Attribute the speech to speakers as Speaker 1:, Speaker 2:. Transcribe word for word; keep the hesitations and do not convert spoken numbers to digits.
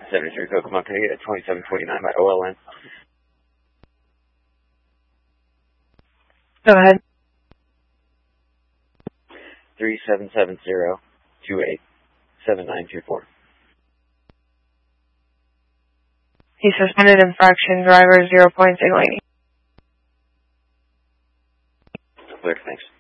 Speaker 1: seventy-three Kokomo, can I get a twenty-seven twenty-nine by O L N?
Speaker 2: Go ahead.
Speaker 1: three seven seven zero two eight seven nine two four.
Speaker 2: He suspended infraction driver zero point zero eight.
Speaker 1: Clear, thanks.